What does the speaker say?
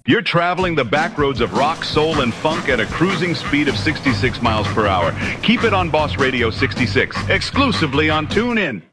You're traveling the back roads of rock, soul, and funk at a cruising speed of 66 miles per hour. Keep it on Boss Radio 66, exclusively on TuneIn.